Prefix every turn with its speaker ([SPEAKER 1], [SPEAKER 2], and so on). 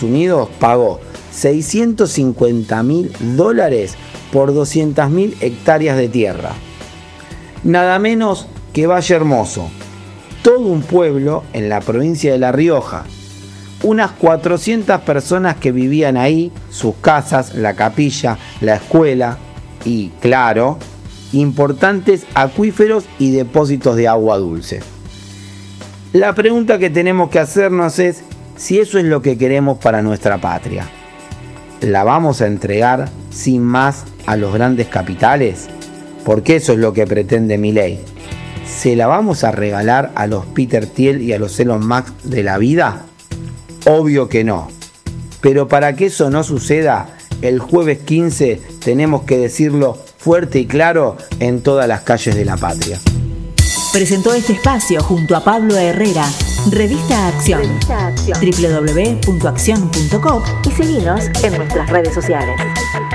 [SPEAKER 1] Unidos pagó $650.000 por 200.000 hectáreas de tierra. Nada menos que Valle Hermoso, todo un pueblo en la provincia de La Rioja. Unas 400 personas que vivían ahí, sus casas, la capilla, la escuela y, claro, importantes acuíferos y depósitos de agua dulce. La pregunta que tenemos que hacernos es si eso es lo que queremos para nuestra patria. ¿La vamos a entregar sin más a los grandes capitales? Porque eso es lo que pretende Milei. ¿Se la vamos a regalar a los Peter Thiel y a los Elon Musk de la vida? Obvio que no. Pero para que eso no suceda, el jueves 15 tenemos que decirlo fuerte y claro en todas las calles de la patria.
[SPEAKER 2] Presentó este espacio junto a Pablo Herrera, Revista Acción, www.accion.com y seguinos en nuestras redes sociales.